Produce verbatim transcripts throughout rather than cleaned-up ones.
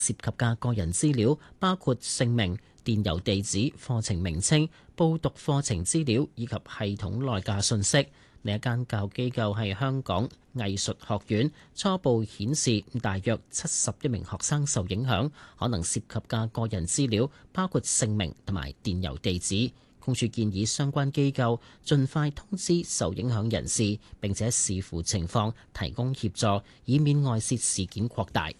涉及嘅個人資料，包括姓名、電郵地址、課程名稱、報讀課程資料以及系統內嘅信息。另一間教育機構係香港藝術學院，初步顯示大約七十一名學生受影響，可能涉及嘅個人資料包括姓名同埋電郵地址。公署建議相關機構盡快通知受影響人士，並且視乎情況提供協助，以免外泄事件擴大。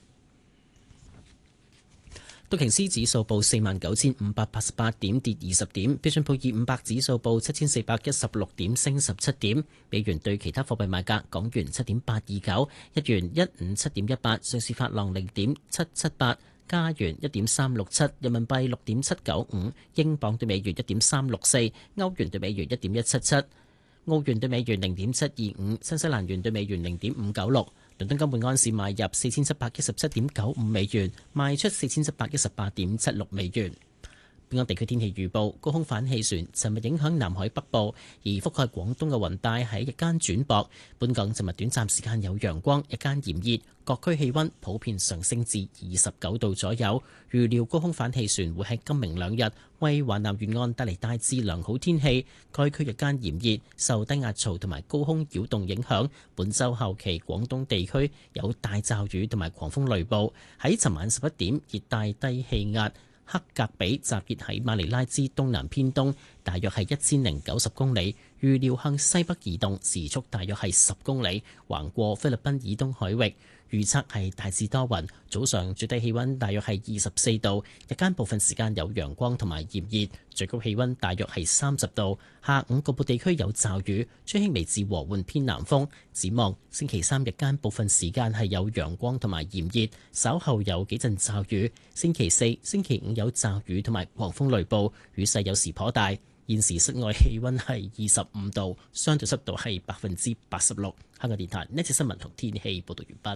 道瓊斯指數報四萬九千五百八十八點，跌二十點；標準普爾五百指數報七千四百一十六點，升十七點。美元對其他貨幣賣價：港元七點八二九，日元一五七點一八，瑞士法郎零點七七八，加元一點三六七，人民幣六點七九五，英鎊對美元一點三六四，歐元對美元一點一七七，澳元對美元零點七二五，新西蘭元對美元零點五九六。倫敦金每安士買入四千七百一十七點九五美元，賣出四千七百一十八點七六美元。本港地區天氣預報：高空反氣旋尋日影響南海北部，而覆蓋廣東嘅雲帶喺日間轉薄。本港尋日短暫時間有陽光，日間炎熱，各區氣溫普遍上升至二十九度左右。預料高空反氣旋會喺今明兩日為華南沿岸帶嚟大致良好天氣。該區日間炎熱，受低壓槽同埋高空擾動影響，本週後期廣東地區有大驟雨同埋狂風雷暴。喺尋晚十一點，熱帶低氣壓克格比集結喺馬尼拉之東南偏東，大約係一千零九十公里，預料向西北移動，時速大約係十公里，橫過菲律賓以東海域。預測係大致多雲，早上最低氣溫大約係二十四度，日間部分時間有陽光同埋炎熱，最高氣溫大約係三十度。下午局部地區有驟雨，吹輕微至和緩偏南風。展望星期三日間部分時間係有陽光同埋炎熱，稍後有幾陣驟雨。星期四、星期五有驟雨同埋狂風雷暴，雨勢有時頗大。現時室外氣溫係二十五度，相對濕度係百分之八十六。香港電台呢次新聞同天氣報道完畢。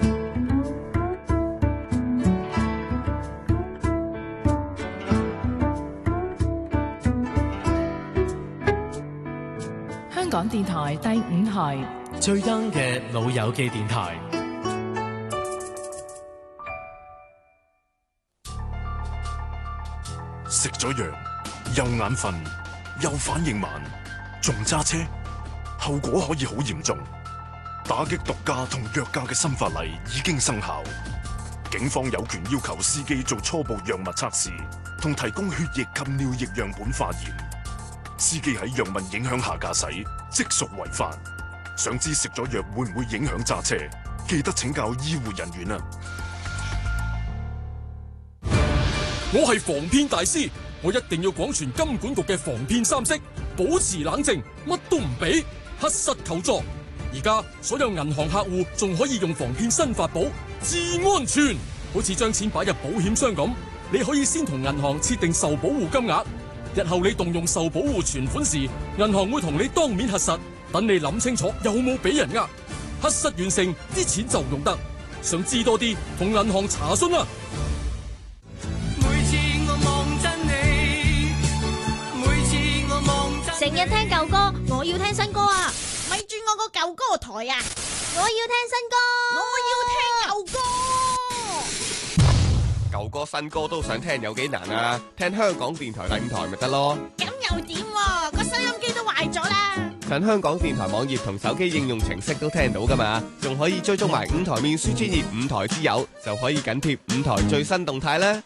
香港電台第五台最 young 嘅老友記電台。 食咗藥又眼瞓又反應慢，仲揸車，後果可以好嚴重。打擊毒駕同藥駕嘅新法例已經生效，警方有權要求司機做初步藥物測試，同提供血液及尿液樣本化驗。司機喺藥物影響下駕駛，即屬違法。想知食咗藥會唔會影響揸車？記得請教醫護人員啊！ 我係防騙大師，我一定要廣傳金管局嘅防騙三式，保持冷靜，乜都唔俾，核實求助。而家所有銀行客戶仲可以用防騙新法寶至安全，好似將錢擺入保險箱咁，你可以先同銀行設定受保護金額，日後你動用受保護存款時，銀行會同你當面核實，等你諗清楚有冇俾人呃，核實完成啲錢就用得。想知多啲，同銀行查詢啦。 每次我望真你，每次我望真你， 成日聽舊歌，我要聽新歌啊！ 咪轉我個舊歌台啊！ 我要聽新歌， 我要聽舊歌。 舊歌新歌都想聽，有幾難啊？聽香港電台第五台咪得咯。 咁又點？個收音機都壞咗啦。 上香港電台網頁同手機應用程式都聽到噶嘛，仲可以追蹤埋五台面書專頁五台之友，就可以緊貼五台最新動態啦。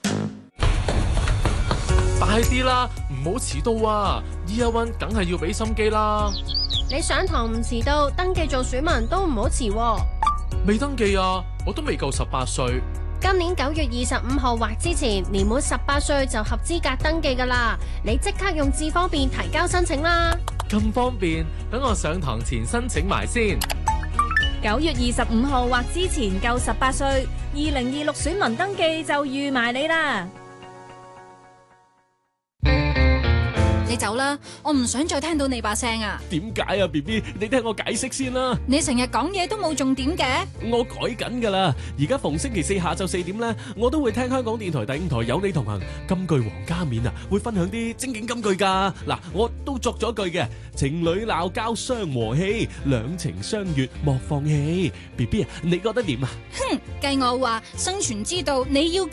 快啲啦，唔好遲到啊 ！Year One 梗係要俾心機啦。 你上堂唔遲到，登記做選民都唔好遲。 未登記啊，我都未夠十八歲。 今年九月二十五號或之前，年滿十八歲就合資格登記噶啦。你即刻用智方便提交申請啦。 咁方便，等我上堂前申請埋先。 九月二十五號或之前夠十八歲，二零二六選民登記就預埋你啦。 你走啦，我唔想再聽到你把聲啊。 點解啊 B B？ 你聽我解釋先啦。 你成日講嘢都冇重點嘅。 我改緊噶啦，而家逢星期四下晝四點呢，我都會聽香港電台第五台有你同行金句王家面啊，會分享啲精警金句噶。嗱，我都作咗句嘅，情侶鬧交傷和氣，兩情相悅莫放棄。B B 啊，你覺得點啊？ 哼，計我話生存之道你要記